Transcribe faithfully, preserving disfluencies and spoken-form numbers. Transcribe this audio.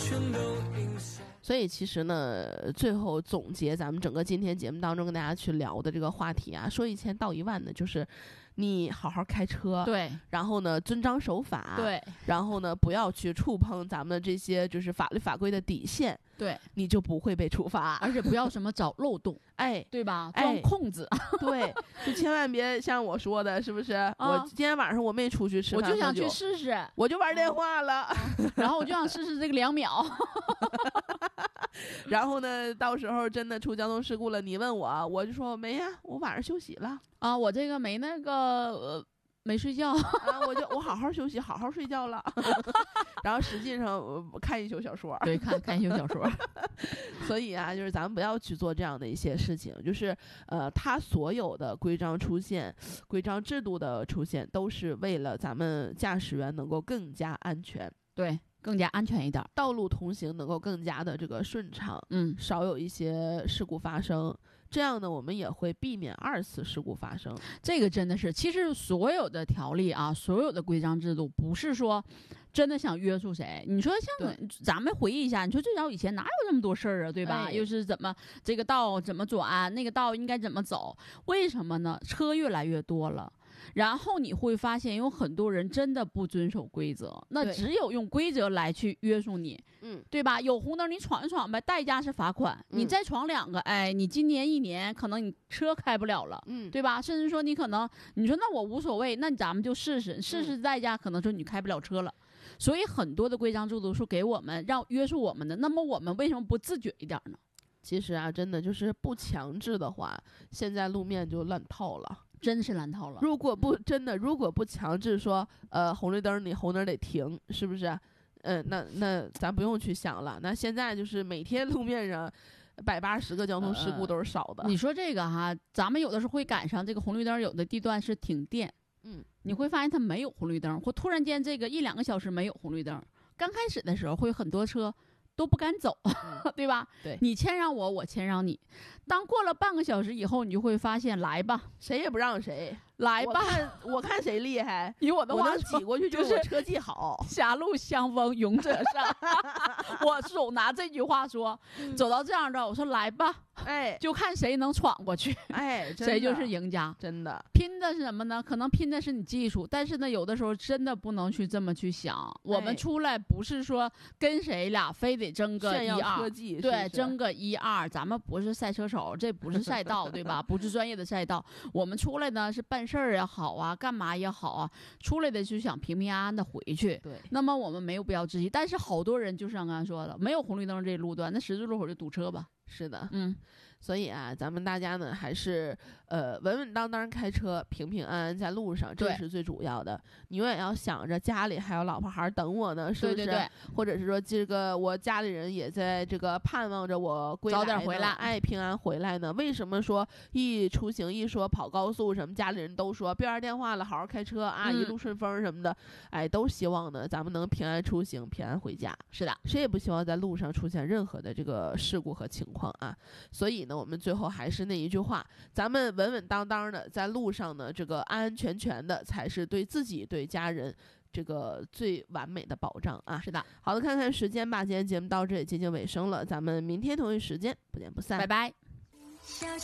所以其实呢，最后总结咱们整个今天节目当中跟大家去聊的这个话题啊，说一千道一万的，就是你好好开车， 对， 然后呢遵章守法， 对， 然后呢不要去触碰咱们的这些就是法律法规的底线， 对， 你就不会被处罚， 而且不要什么找漏洞， 哎， 对吧？ 哎钻空子， 对，就千万别像我说的，是不是？啊、我今天晚上我没出去吃饭， 我就想去试试， 我就玩电话了，啊、 然后我就想试试这个两秒。 然后呢，到时候真的出交通事故了，你问我，我就说没呀，我晚上休息了啊，我这个没那个呃没睡觉啊，我就我好好休息，好好睡觉了。然后实际上我看一宿小说， 对，看看一宿小说。 所以啊，就是咱们不要去做这样的一些事情，就是呃，它所有的规章出现、规章制度的出现，都是为了咱们驾驶员能够更加安全。 对。更加安全一点， 道路通行能够更加的这个顺畅， 嗯， 少有一些事故发生。这样呢，我们也会避免二次事故发生。 这个真的是，其实所有的条例啊，所有的规章制度，不是说真的想约束谁。你说像咱们回忆一下，你说最早以前哪有这么多事儿啊，对吧？哎、又是怎么这个道怎么转，那个道应该怎么走？为什么呢？车越来越多了。然后你会发现有很多人真的不遵守规则，那只有用规则来去约束你， 嗯， 对吧？有红灯你闯一闯呗，代价是罚款，嗯、你再闯两个，哎，你今年一年可能你车开不了了， 嗯， 对吧？甚至说你可能你说那我无所谓，那咱们就试试，试试代价可能说你开不了车了。所以很多的规章制度是给我们让约束我们的，那么我们为什么不自觉一点呢？ 其实啊，真的就是不强制的话，现在路面就乱套了。 真是烂透了。 如果不真的，如果不强制说，呃，红绿灯你红灯得停，是不是？嗯、呃，那那咱不用去想了。那现在就是每天路面上百八十个交通事故都是少的。 呃、你说这个哈，咱们有的时候会赶上这个红绿灯，有的地段是停电， 嗯， 你会发现它没有红绿灯，或突然间这个一两个小时没有红绿灯。刚开始的时候会有很多车都不敢走， 嗯、 对吧？ 对， 你谦让我，我谦让你。当过了半个小时以后，你就会发现，来吧， 谁也不让谁， 来吧， 我看, 我看谁厉害。 以我的话， 我能挤过去就是我车技好。 狭路相逢勇者胜。我总拿这句话说， 嗯、 走到这样的，我说来吧， 哎， 就看谁能闯过去， 哎， 谁就是赢家。 真的， 拼的是什么呢？可能拼的是你技术，但是呢，有的时候真的不能去这么去想。哎、我们出来不是说跟谁俩非得争个一二， 车技对， 是是争个一二，咱们不是赛车手，这不是赛道，对吧？不是专业的赛道，我们出来呢是办事儿也好啊，干嘛也好啊，出来的就想平平安安的回去。 对， 那么我们没有必要质疑，但是好多人就像刚才说的，没有红绿灯这路段，那十字路口就堵车吧。 是的， 嗯， 所以啊，咱们大家呢还是呃稳稳当当开车，平平安安在路上，这是最主要的。你永远要想着家里还有老婆孩等我呢，是不是？ 对对对， 或者是说这个我家里人也在这个盼望着我归来早点回来， 哎，平安回来呢？为什么说一出行一说跑高速什么，家里人都说别玩电话了，好好开车啊， 嗯、 一路顺风什么的，哎，都希望呢咱们能平安出行，平安回家。 是的， 谁也不希望在路上出现任何的这个事故和情况啊。所以呢，我们最后还是那一句话，咱们稳稳当当的在路上呢，这个安安全全的才是对自己对家人这个最完美的保障啊。 是的， 好的，看看时间吧，今天节目到这里接近尾声了，咱们明天同一时间不见不散， 拜拜。